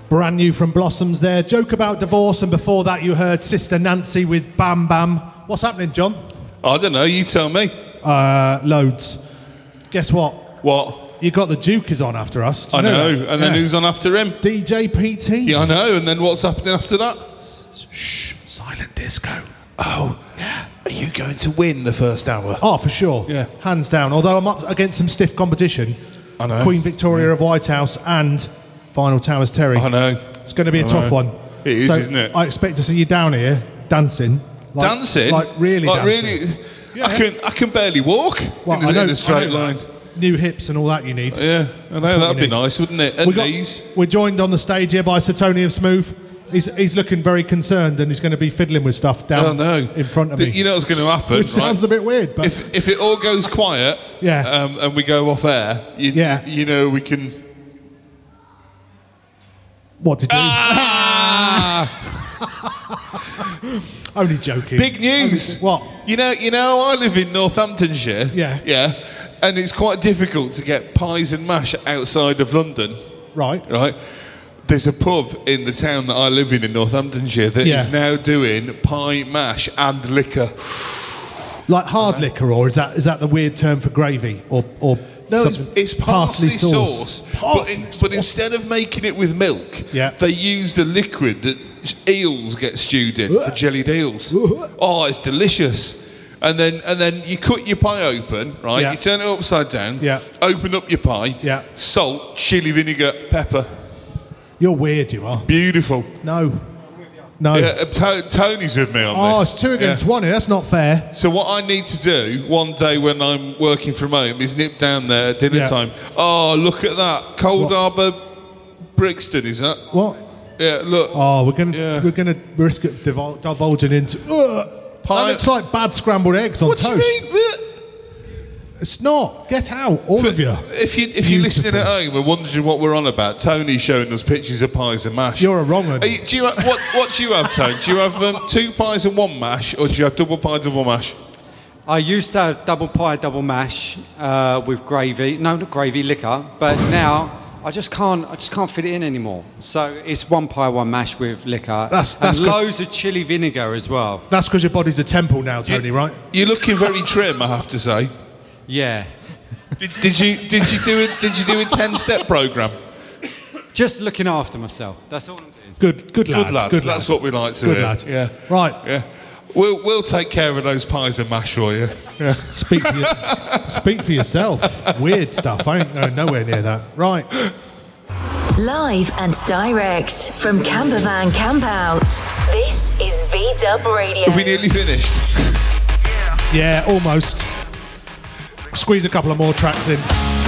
Brand new from Blossoms there. Joke About Divorce, and before that you heard Sister Nancy with Bam Bam. What's happening, John? I don't know, you tell me. Loads. Guess what? What? You got the Duke is on after us. I know. And then who's on after him? DJ PT. Yeah, I know. And then what's happening after that? Shh. Silent disco. Oh. Yeah. Are you going to win the first hour? Oh, for sure. Yeah. Hands down. Although I'm up against some stiff competition. I know. Queen Victoria of Whitehouse and Final Towers Terry. I know. It's going to be a tough one. It is, isn't it? I expect to see you down here dancing. Dancing? Like really dancing. Really? Yeah. I can barely walk in a straight line. New hips and all that you need. Yeah, I know, that'd be nice, wouldn't it? And we're joined on the stage here by Sir Tony of Smooth. He's looking very concerned and he's going to be fiddling with stuff down in front of me. You know what's going to happen, Which sounds a bit weird, but... If it all goes quiet and we go off air, you know we can... What to do? Only joking. Big news. What? You know I live in Northamptonshire. Yeah. And it's quite difficult to get pies and mash outside of London. Right. There's a pub in the town that I live in Northamptonshire that is now doing pie, mash and liquor. Like hard liquor, or is that the weird term for gravy? Or no, it's parsley sauce. But instead of making it with milk, they use the liquid that eels get stewed in for jellied eels. Oh, it's delicious. And then you cut your pie open, right? You turn it upside down. Open up your pie. Salt, chili vinegar, pepper. You're weird, you are. Beautiful. No. Yeah, Tony's with me on this. Oh, it's 2 against 1 here. That's not fair. So what I need to do one day when I'm working from home is nip down there at dinner time. Oh, look at that. Cold Harbour Brixton, is that? What? Yeah, look. Oh, we're gonna risk it divulging into... That looks like bad scrambled eggs on toast. What do you mean? It's not. Get out, all of you. If you're listening at home and wondering what we're on about, Tony's showing us pictures of pies and mash. You're a wrong one. What do you have, Tony? Do you have 2 pies and 1 mash, or do you have double pie, double mash? I used to have double pie, double mash with gravy. No, not gravy, liquor. But now I just can't fit it in anymore. So it's 1 pie, 1 mash with liquor. That's loads of chili vinegar as well. That's because your body's a temple now, Tony, right? You're looking very trim, I have to say. Yeah. Did you do a 10-step program? Just looking after myself. That's all I'm doing. Good lad. That's what we like to hear. Good lad. Yeah. Right. Yeah. We'll take care of those pies and mash for you. Yeah. Speak for yourself. Weird stuff. I ain't going nowhere near that. Right. Live and direct from Campervan Campout. This is VDub Radio. Have we nearly finished? Yeah, almost. Squeeze a couple of more tracks in.